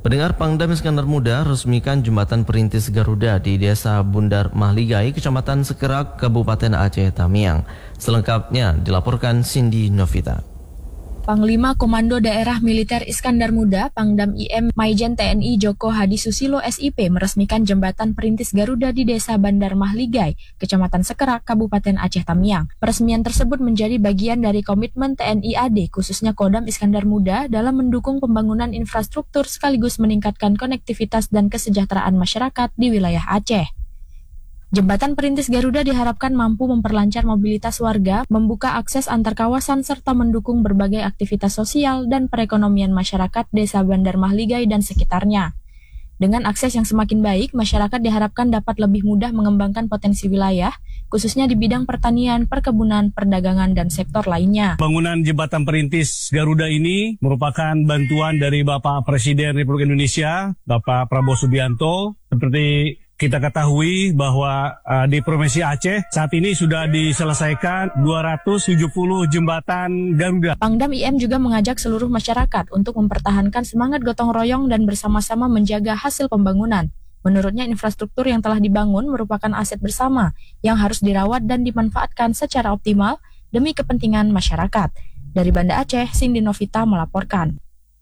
Pendengar, Pangdam Iskandar Muda resmikan jembatan perintis Garuda di Desa Bundar Mahligai, Kecamatan Sekerak, Kabupaten Aceh Tamiang. Selengkapnya dilaporkan Cindy Novita. Panglima Komando Daerah Militer Iskandar Muda, Pangdam IM Maijen TNI Joko Hadi Susilo SIP meresmikan jembatan perintis Garuda di Desa Bandar Mahligai, Kecamatan Sekerak, Kabupaten Aceh Tamiang. Peresmian tersebut menjadi bagian dari komitmen TNI AD, khususnya Kodam Iskandar Muda, dalam mendukung pembangunan infrastruktur sekaligus meningkatkan konektivitas dan kesejahteraan masyarakat di wilayah Aceh. Jembatan perintis Garuda diharapkan mampu memperlancar mobilitas warga, membuka akses antar kawasan, serta mendukung berbagai aktivitas sosial dan perekonomian masyarakat Desa Bandar Mahligai dan sekitarnya. Dengan akses yang semakin baik, masyarakat diharapkan dapat lebih mudah mengembangkan potensi wilayah, khususnya di bidang pertanian, perkebunan, perdagangan, dan sektor lainnya. Bangunan jembatan perintis Garuda ini merupakan bantuan dari Bapak Presiden Republik Indonesia, Bapak Prabowo Subianto. Seperti kita ketahui bahwa di Provinsi Aceh saat ini sudah diselesaikan 270 jembatan Garuda. Pangdam IM juga mengajak seluruh masyarakat untuk mempertahankan semangat gotong royong dan bersama-sama menjaga hasil pembangunan. Menurutnya, infrastruktur yang telah dibangun merupakan aset bersama yang harus dirawat dan dimanfaatkan secara optimal demi kepentingan masyarakat. Dari Banda Aceh, Cindy Novita melaporkan.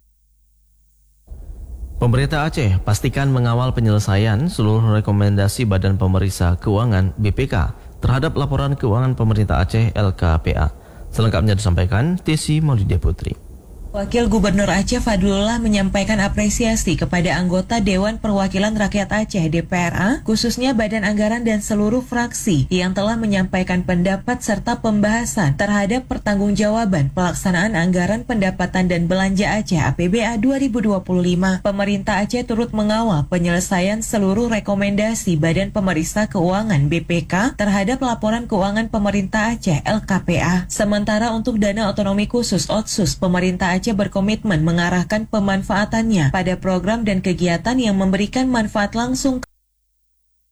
Pemerintah Aceh pastikan mengawal penyelesaian seluruh rekomendasi Badan Pemeriksa Keuangan BPK terhadap laporan keuangan pemerintah Aceh LKPA. Selengkapnya disampaikan Tesi Maulidia Putri. Wakil Gubernur Aceh Fadlullah menyampaikan apresiasi kepada anggota Dewan Perwakilan Rakyat Aceh DPRA, khususnya Badan Anggaran dan seluruh fraksi yang telah menyampaikan pendapat serta pembahasan terhadap pertanggungjawaban pelaksanaan anggaran pendapatan dan belanja Aceh APBA 2025. Pemerintah Aceh turut mengawal penyelesaian seluruh rekomendasi Badan Pemeriksa Keuangan BPK terhadap laporan keuangan pemerintah Aceh LKPA. Sementara untuk dana otonomi khusus OTSUS, pemerintah Aceh berkomitmen mengarahkan pemanfaatannya pada program dan kegiatan yang memberikan manfaat langsung